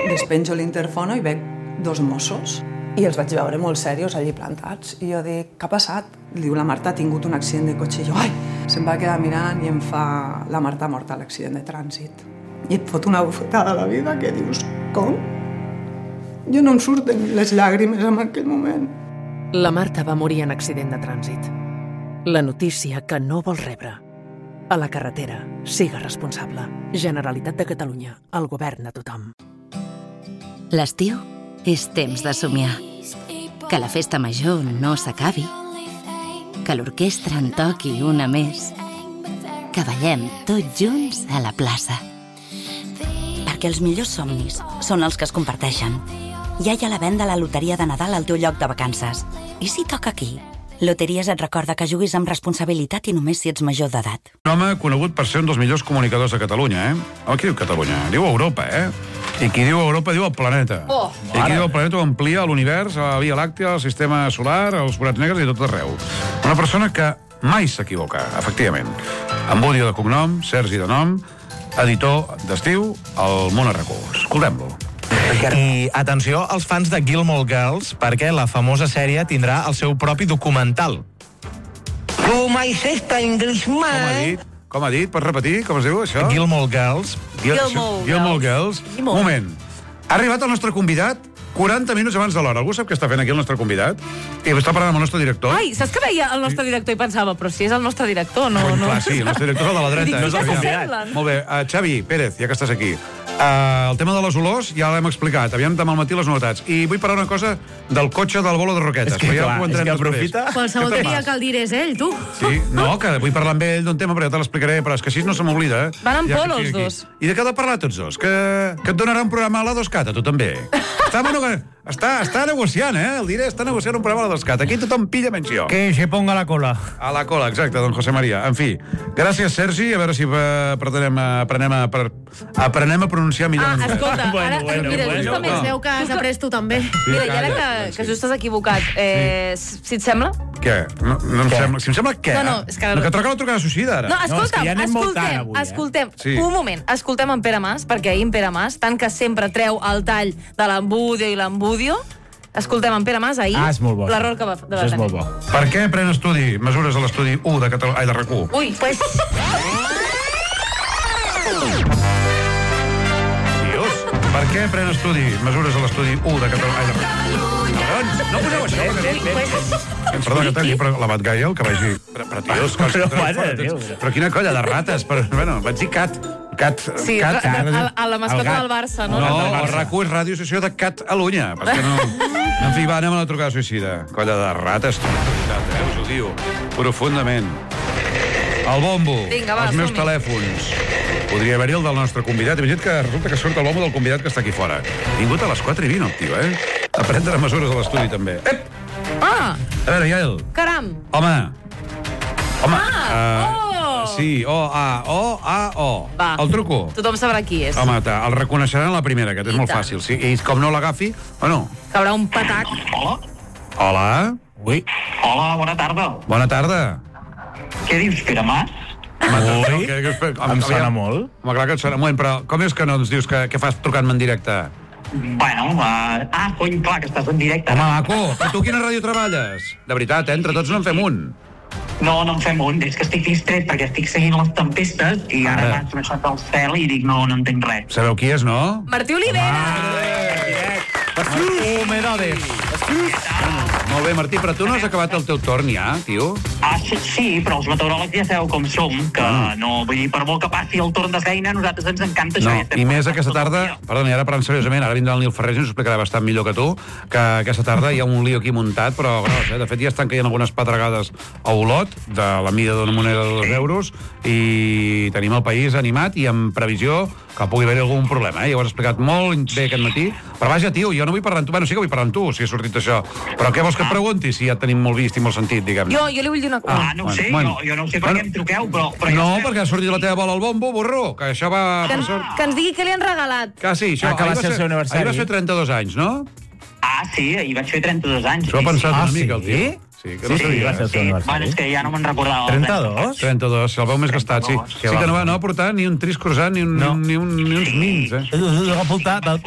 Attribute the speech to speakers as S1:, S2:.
S1: Despenjo l'interfono i veig 2 Mossos i els vaig veure molt serios allí plantats. I jo dic, què ha passat? Diu, la Marta ha tingut un accident de cotxe. I jo, ai! Se'm va quedar mirant i em fa, la Marta ha mort a l'accident de trànsit. I et fot una bufetada a la vida que dius, com? Jo no em surten les llàgrimes en aquell moment.
S2: La Marta va morir en accident de trànsit. La notícia que no vols rebre. A la carretera, siga responsable. Generalitat de Catalunya, el govern de tothom.
S3: L'estiu és temps de somiar. Que la festa major no s'acabi. Que l'orquestra en toqui una més. Que ballem tots junts a la plaça. Perquè els millors somnis són els que es comparteixen. Ja hi ha la venda a la loteria de Nadal al teu lloc de vacances. I si toca aquí? Loteries et recorda que juguis amb responsabilitat i només si ets major d'edat.
S4: Un home conegut per ser un dels millors comunicadors de Catalunya, Home, qui diu Catalunya? Diu Europa, I qui diu Europa diu el planeta. I qui diu el planeta ho amplia a l'univers, a la Via Làctea, al sistema solar, als forats negres i tot arreu. Una persona que mai s'equivoca, efectivament. Ambudio de cognom, Sergi de nom, editor d'estiu al Món Arracó. Escoltem-lo.
S5: I atenció als fans de Gilmore Girls, perquè la famosa sèrie tindrà el seu propi documental.
S6: Com és esta, Englishman?
S4: Com ha dit? Pots repetir? Com es diu, això?
S5: Gilmore Girls.
S4: Gilmore Girls. Un moment. Ha arribat el nostre convidat 40 minuts abans de l'hora. Algú sap què està fent aquí el nostre convidat? I està parlant amb el nostre director.
S7: Ai, saps que veia el nostre director i pensava, però si és el nostre director, no...
S4: Clar, sí, el nostre director és el de la dreta.
S7: Dic, sí que s'assemblen.
S4: Molt bé, Xavi Pérez, ja que estàs aquí. El tema de les olors ja l'hem explicat. Aviam demà al matí les novetats. I vull parlar una cosa del cotxe del bolo de Roquetes.
S5: És que aprofita.
S7: Qualsevol dia que el dir és ell, tu.
S4: Sí, no, que vull parlar amb ell d'un tema, però ja te l'explicaré, però és que així no se m'oblida.
S7: Van en polo, els dos.
S4: I de què ha de parlar tots dos? Que et donarà un programa a la Doscat, a tu també. Està negociant, El Dire està negociant un programa a la Doscat. Aquí tothom pilla menció.
S5: Que se ponga la cola.
S4: A la cola, exacte, don José María. En fi, gràcies, Sergi. A veure si aprenem a pronunciar millor.
S7: Escolta, ara, mira, justament es veu que has après tu també. Mira, i ara que just t'has equivocat, si et sembla?
S4: Què? No em sembla... Si em sembla què?
S7: No, és que...
S4: No, que truca la trucada suïcida, ara.
S7: No, escoltem, un moment, escoltem en Pere Mas, perquè ahir en Pere Mas, tant que sempre treu el tall de l'Ambudio i l'Ambudio, escoltem en Pere Mas ahir l'error que va tenir.
S5: Això és molt bo.
S4: Per què pren estudi, mesures a l'estudi 1 de Catalunya, de RAC1?
S7: Ui, pues...
S4: Per què pren estudi, mesures a l'estudi 1 de Catalunya? No poseu això. Perdó, que talli, però la Batgaia, el que vagi... Però quina colla de rates. Bueno, vaig dir cat.
S7: Sí, a la mascota del Barça, no?
S4: No, el RAC1 és Ràdio Associació de Catalunya. En fi, va, anem a la trucada suïcida. Colla de rates, us ho diu profundament. El bombo, els meus telèfons. Podria haver-hi el del nostre convidat. Imagina't que resulta que surt el bombo del convidat que està aquí fora. Vingut a les 4:20, el tio, A prendre mesures a l'estudi, també.
S7: Ah!
S4: A veure, Yael.
S7: Caram!
S4: Home. Sí,
S7: Va.
S4: El truco.
S7: Tothom sabrà qui és.
S4: Home, el reconeixeran la primera, aquest és molt fàcil. Sí. I com no l'agafi, bueno...
S7: Caurà un patac.
S4: Hola.
S5: Ui.
S6: Hola, bona tarda.
S4: Bona tarda.
S6: Què dius, Pere Mas?
S5: Em sona molt.
S4: Home, clar que et sona. Un moment, però com és que no ens dius que fas trucant-me en directe?
S6: Bueno, cony, clar, que estàs en directe.
S4: Home, maco, però tu a quina ràdio treballes? De veritat, entre tots no en fem un.
S6: No en fem un. És que estic distret perquè estic seguint les tempestes i ara m'has baixat del cel i dic, no entenc res.
S4: Sabeu qui és, no?
S7: Martí Olivera!
S4: Molt bé, Martí, però tu no has acabat el teu torn ja, tio?
S6: Sí, però els meteoròlegs ja sabeu com som, que no, vull dir, per molt que passi el torn de feina, a nosaltres ens encanta això.
S4: No, i més aquesta tarda, perdona, i ara parlant seriosament, ara vindrà el Nil Ferrés i ens ho explicarà bastant millor que tu, que aquesta tarda hi ha un lío aquí muntat, però gros, De fet, ja estan caient algunes pedregades a Olot, de la mida d'una moneda de 2 euros, i tenim el país animat i amb previsió que pugui haver algun problema, Ja ho has explicat molt bé aquest matí, però vaja, tio, jo no vull parlar amb tu, bueno, sí que vull parlar amb tu, si ha sortit això, però què vols que et pregunti si ja et tenim molt vist i molt sentit, diguem?
S7: Jo li vull dir una cosa.
S6: No ho sé, jo no ho sé per què em truqueu, però...
S4: No, perquè ha sortit la teva bola al bombo, burro, que això va...
S7: Que ens digui què li han regalat.
S4: Que sí, això...
S5: Que va ser el seu aniversari.
S4: Ahir va fer 32 anys, no?
S6: Sí, ahir vaig fer 32 anys.
S4: S'ho ha pensat una mica, el tio. Sí, que no sabia.
S5: Va ser el seu aniversari.
S6: Bueno, és que ja no me'n recordava.
S5: 32?
S4: 32, si el veu més gastat, sí. Sí que no va portar ni un tris croissant ni uns mins,
S5: Portar